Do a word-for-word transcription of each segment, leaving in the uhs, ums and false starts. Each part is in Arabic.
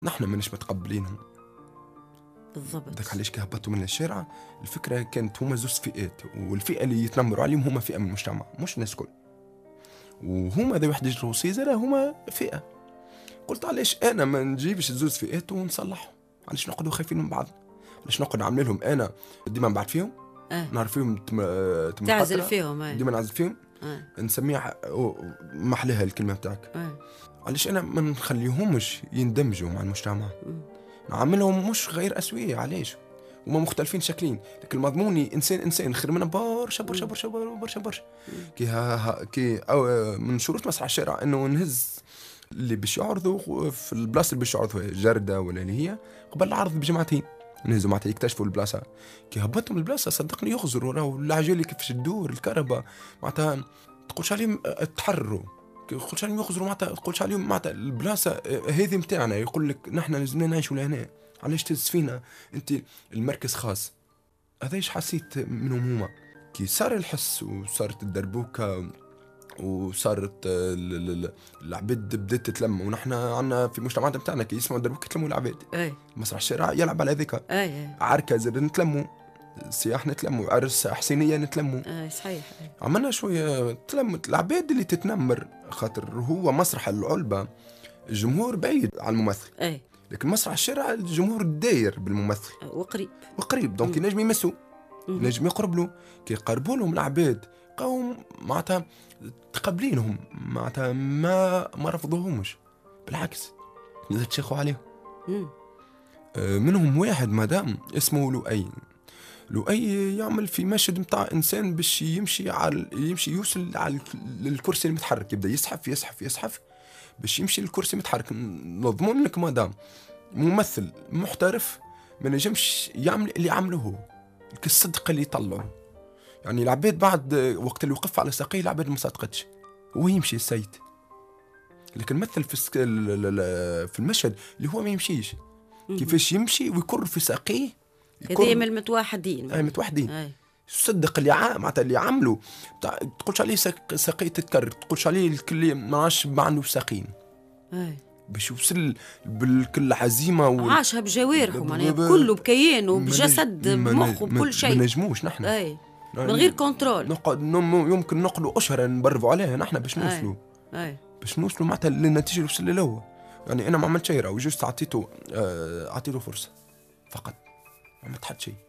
نحن ماناش متقبلينهم بالضبط. داك علاش كي هبطوا من الشارع الفكره كانت هما زوج فئات، والفئه اللي يتنمروا عليهم هما فئه من المجتمع مش الناس الكل، وهما ذا واحد يجروا سيزر هما فئه. قلت علاش انا ما نجيبش زوج فئات ونصلحهم؟ علاش نقعدوا خايفين من بعض؟ علاش نقعد نعمل لهم انا ديما نبعث فيهم أه. نعرف فيهم تم... تم تعزل فيهم أه. ديما نعزل فيهم أه. نسميها محلها الكلمه بتاعك أه. علاش انا ما نخليهمش يندمجوا مع المجتمع؟ نعملهم مش غير اسويه. علاش هما مختلفين شكلين لكن المضموني انسان انسان خير منهم برشا برشا برشا برشا برشا. كي ها ها كي أو من شروط مسرح الشارع انه نهز اللي باش يعرضوا في البلاصه اللي باش يعرضوا جردة ولا اللي هي قبل العرض بجمعتين نهزوا معناتها يكتشفوا البلاصه. كي هبطوا من البلاصه صدقني يخزروا راهو العجالي كيفاش تدور الكهرباء معناتها تقولش عليهم تحرروا، تقولش عليهم يخزروا معناتها تقولش عليهم معناتها البلاصه هذه نتاعنا. يقول لك نحن لازمنا نعيشوا لهنا، علاش تهز فينا انت المركز خاص؟ هذا ايش حسيت منهم هما كي صار الحس وصارت الدربوكه وصارت العباد بدات تتلم. ونحن عندنا في المجتمعات بتاعنا كي يسمعوا الدربوكه يتلموا العباد. اي مسرح الشارع يلعب على ذيك. اي عركه زاد نتلموا، سياح نتلموا، عرس حسينيه نتلموا. اي صحيح. أي. عملنا شويه تلمت العباد اللي تتنمر خاطر هو مسرح العلبه الجمهور بعيد على الممثل. اي لكن مسرح الشارع الجمهور داير بالممثل وقريب وقريب دونك ينجم يمسوا ينجم يقرب له. كي يقربوا لهم العباد قوم معناتها تقبلينهم معناتها ما ما رفضوهمش، بالعكس تشيخوا عليهم. آه منهم واحد مدام اسمه لؤي. لؤي يعمل في مشهد متاع انسان باش يمشي على يمشي يوصل على الكرسي المتحرك، يبدا يسحف يسحف يسحف باش يمشي للكرسي متحرك. نضمن لك مدام ممثل محترف ما نجمش يعمل اللي عمله هو، الصدق اللي يطلعه. يعني العباد بعد وقت اللي وقف على ساقيه العباد ما صدقتش هو يمشي السيد، لكن مثل في السك... في المشهد اللي هو ما يمشيش كيفاش يمشي ويكر في ساقيه. هذه من المتوحدين. اي متوحدين. الصدق اللي عام معناتها اللي عملوا تقولش عليه ساقيه تتكرر، تقولش عليه الكل ما عادش ما عنده ساقين. اي باش يوصل بالكل عزيمه و... عاشها بجوارحه معناها بكله بكيانه بجسد بمخه بكل شيء. ما نجموش نحن اي من غير كنترول نقعد يمكن نقعدوا اشهر نبرفوا عليها نحن باش نوصلوا. اي باش نوصلوا معناتها للنتيجه اللي وصل له هو. يعني انا ما عملت شيء راهو جوست عطيته آه عطيته فرصه فقط، ما عملت حتى شيء.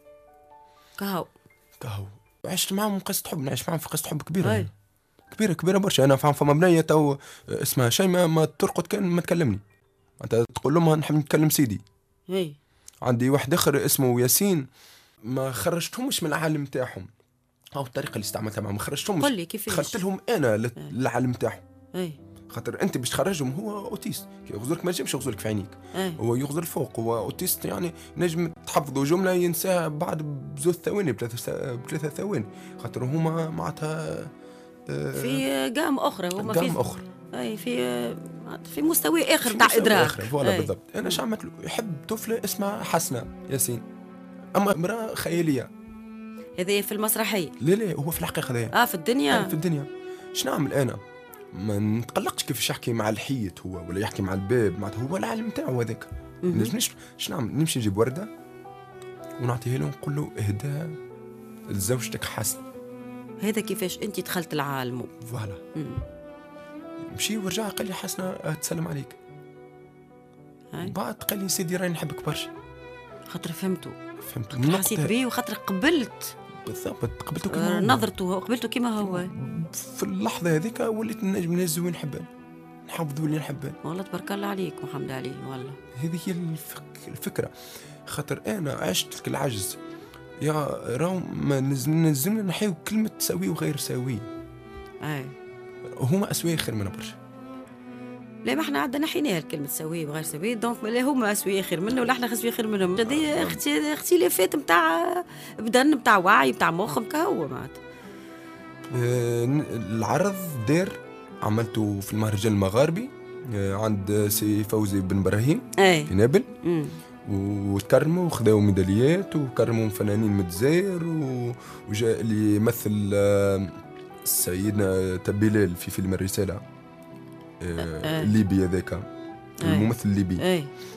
كهو كهو عشت معهم قصه حب، نعيش معهم في قصه حب كبيره. أي. كبيره كبيره برشا. انا فاهم فما بنيه تو اسمها شيء ما, ما ترقد كان ما تكلمني، انت تقول لهم نحب نتكلم سيدي. اي عندي واحد اخر اسمه ياسين ما خرجتهمش من العالم تاعهم، او الطريقه اللي استعملتها معهم ما خرجتهمش. قل لي كيفاش دخلت لهم انا للعالم تاعهم. اي خاطر انت باش تخرجهم هو اوتيست كي يغزرك ما ينجمش يغزرك في عينيك. أي. هو يغزر فوق، هو اوتيست يعني نجم تحفظوا جمله ينساها بعد بزوج ثواني بثلاثه بثلاثه ثواني خاطر هما معناتها آه في قام اخرى هما في اخرى اي في في مستوى اخر تاع ادراك. فوالا بالضبط. انا شعمت يحب طفله اسمها حسنه ياسين، اما امراه خياليه. هذه في المسرحيه؟ لا لا هو في الحقيقه هذايا اه في الدنيا. في الدنيا. شنو نعمل انا؟ ما نتقلقش كيفاش يحكي مع الحيط هو ولا يحكي مع الباب، معناتها هو العالم تاعو هذاك. نجمش شنو نعمل؟ نمشي نجيب ورده ونعطيها له ونقول له اهداء لزوجتك حسنه. هذا كيفاش انت دخلت العالم؟ فوالا. مشي ورجع قال لي حسنه تسلم عليك. بعد قال لي سيدي راني نحبك برشا. خاطر فهمته فهمت حسيت بيه وخاطر قبلت. بالضبط قبلته كيما آه نظرته قبلته كيما هو. في اللحظه هذيك وليت نجم نهزو ونحبه نحفظوا اللي نحبه. والله تبارك الله عليك محمد علي. والله هذه هي الفك... الفكره. خاطر انا عشت العجز يا راو ما نلزمنا نحيو كلمه سوي وغير سوي. اي هما اسويه خير من برشا. لا ما احنا عندنا حيناها الكلمه سوي وغير سوي دونك لا هما اسويه خير منه ولا احنا اسويه خير منهم. هذه اختلافات نتاع بدن نتاع وعي نتاع مخ كهو معناتها. آه العرض دار عملته في المهرجان المغاربي آه عند سي فوزي بن ابراهيم في نابل. وتكرموا وخذوا ميداليات وكرموا فنانين من الجزائر وجاء اللي يمثل آه سيدنا تبيلال في فيلم الرساله الليبي هذاك الممثل الليبي.